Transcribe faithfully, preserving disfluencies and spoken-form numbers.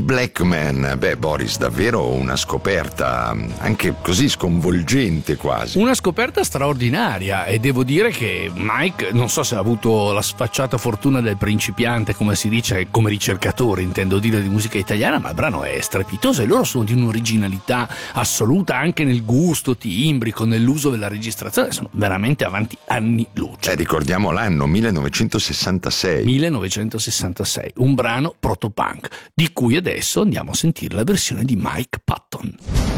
Black Man, beh Boris, davvero una scoperta anche così sconvolgente quasi. Una scoperta straordinaria, e devo dire che Mike, non so se ha avuto la sfacciata fortuna del principiante, come si dice, come ricercatore intendo dire, di musica italiana, ma il brano è strepitoso e loro sono di un'originalità assoluta anche nel gusto timbrico, nell'uso della registrazione, sono veramente avanti anni luce. Eh, ricordiamo l'anno millenovecentosessantasei. millenovecentosessantasei, un brano protopunk di cui adesso andiamo a sentire la versione di Mike Patton.